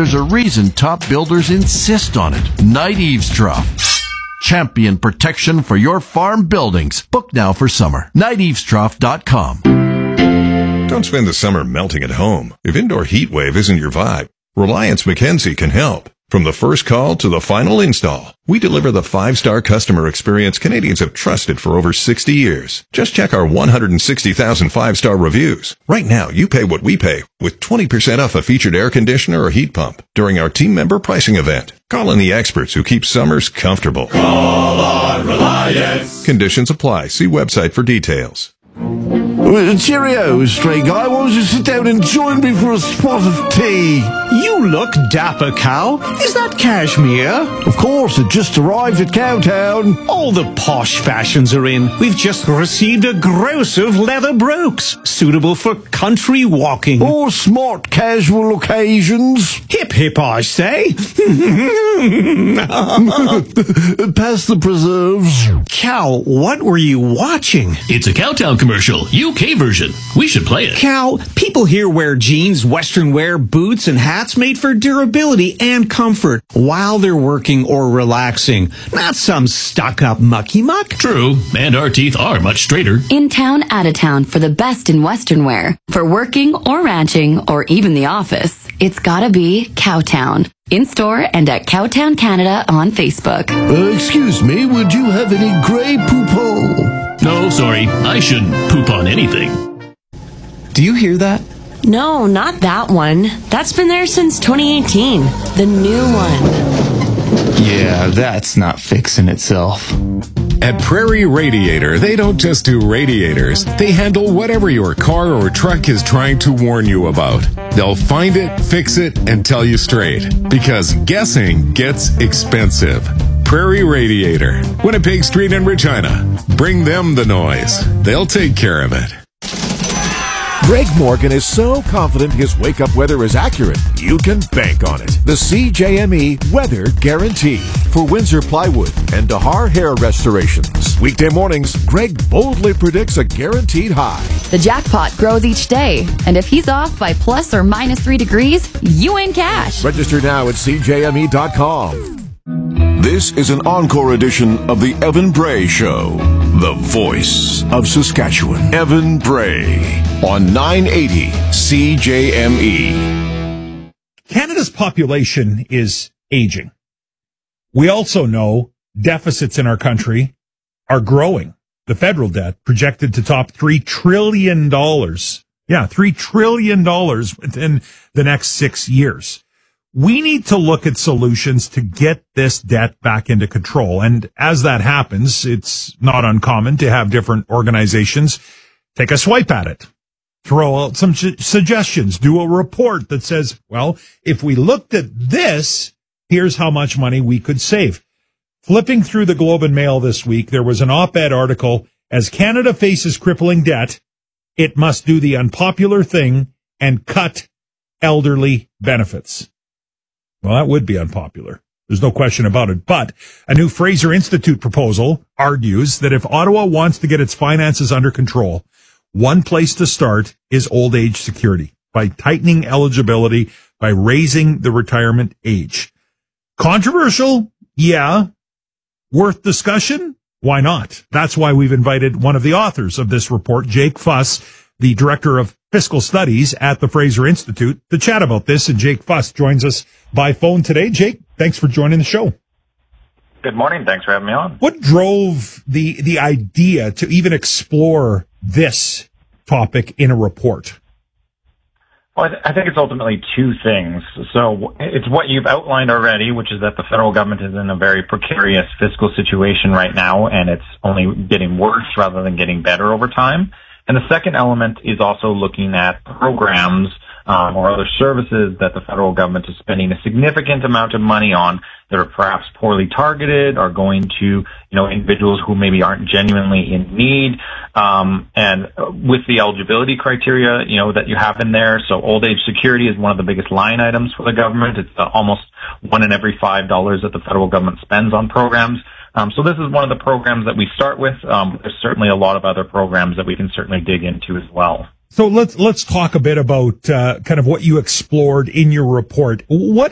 There's a reason top builders insist on it. Night Eavesdrop. Champion protection for your farm buildings. Book now for summer. NightEavesdrop.com. Don't spend the summer melting at home. If indoor heat wave isn't your vibe, Reliance Mackenzie can help. From the first call to the final install, we deliver the 5-star customer experience Canadians have trusted for over 60 years. Just check our 160,000 5-star reviews. Right now, you pay what we pay with 20% off a featured air conditioner or heat pump during our team member pricing event. Call in the experts who keep summers comfortable. Call on Reliance. Conditions apply. See website for details. Cheerio, stray guy. Why don't you sit down and join me for a spot of tea? You look dapper, Cal. Is that cashmere? Of course, it just arrived at Cowtown. All the posh fashions are in. We've just received a gross of leather brooks, suitable for country walking. Or smart casual occasions. Hip hip, I say. Pass the preserves. Cal, what were you watching? It's a Cowtown commercial, UK version. We should play it. Cal, people here wear jeans, western wear, boots, and hats made for durability and comfort while they're working or relaxing. Not some stuck-up mucky-muck. True, and our teeth are much straighter. In town, out of town for the best in western wear. For working or ranching or even the office, it's gotta be Cowtown. In store and at Cowtown Canada on Facebook. Excuse me, would you have any grey poupon? No, sorry, I shouldn't poop on anything. Do you hear that? No, not that one. That's been there since 2018. The new one. Yeah, that's not fixing itself. At Prairie Radiator, they don't just do radiators. They handle whatever your car or truck is trying to warn you about. They'll find it, fix it, and tell you straight. Because guessing gets expensive. Prairie Radiator, Winnipeg Street in Regina. Bring them the noise. They'll take care of it. Greg Morgan is so confident his wake-up weather is accurate, you can bank on it. The CJME Weather Guarantee for Windsor Plywood and Dahar Hair Restorations. Weekday mornings, Greg boldly predicts a guaranteed high. The jackpot grows each day, and if he's off by plus or minus 3 degrees, you win cash. Register now at CJME.com. This is an encore edition of the Evan Bray Show, the voice of Saskatchewan. Evan Bray on 980 CJME. Canada's population is aging. We also know deficits in our country are growing. The federal debt projected to top $3 trillion. Yeah, $3 trillion within the next 6 years. We need to look at solutions to get this debt back into control. And as that happens, it's not uncommon to have different organizations take a swipe at it, throw out some suggestions, do a report that says, well, if we looked at this, here's how much money we could save. Flipping through the Globe and Mail this week, there was an op-ed article, as Canada faces crippling debt, it must do the unpopular thing and cut elderly benefits. Well, that would be unpopular. There's no question about it. But a new Fraser Institute proposal argues that if Ottawa wants to get its finances under control, one place to start is old age security by tightening eligibility, by raising the retirement age. Controversial? Yeah. Worth discussion? Why not? That's why we've invited one of the authors of this report, Jake Fuss, the director of fiscal studies at the Fraser Institute, to chat about this. And Jake Fuss joins us by phone today. Jake, thanks for joining the show. Good morning. Thanks for having me on. What drove the idea to even explore this topic in a report? Well, I think it's ultimately two things. So it's what you've outlined already, which is that the federal government is in a very precarious fiscal situation right now, and it's only getting worse rather than getting better over time. And the second element is also looking at programs or other services that the federal government is spending a significant amount of money on that are perhaps poorly targeted, are going to, individuals who maybe aren't genuinely in need. And with the eligibility criteria, that you have in there. So old age security is one of the biggest line items for the government. It's almost $1 in every $5 that the federal government spends on programs. So this is one of the programs that we start with. There's certainly a lot of other programs that we can certainly dig into as well. So let's talk a bit about kind of what you explored in your report. What